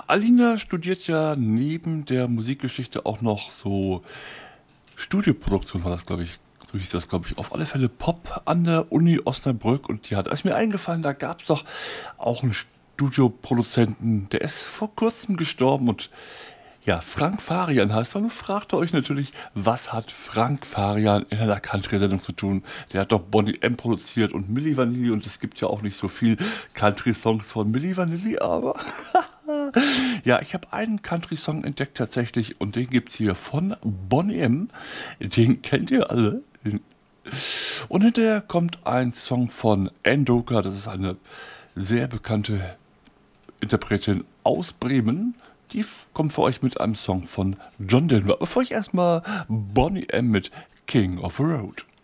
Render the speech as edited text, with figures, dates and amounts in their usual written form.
Alina studiert ja neben der Musikgeschichte auch noch so Studioproduktion, war das, glaube ich. So hieß das, glaube ich. Auf alle Fälle Pop an der Uni Osnabrück. Und ja, da ist mir eingefallen, da gab es doch auch einen Studioproduzenten, der ist vor kurzem gestorben. Und ja, Frank Farian heißt er. Und fragt ihr euch natürlich, was hat Frank Farian in einer Country-Sendung zu tun? Der hat doch Bonnie M. produziert und Milli Vanilli. Und es gibt ja auch nicht so viel Country-Songs von Milli Vanilli, aber ja, ich habe einen Country-Song entdeckt tatsächlich und den gibt's hier von Boney M. Den kennt ihr alle. Und hinterher kommt ein Song von Endoka, das ist eine sehr bekannte Interpretin aus Bremen. Die kommt für euch mit einem Song von John Denver. Bevor ich erstmal Boney M. mit King of the Road.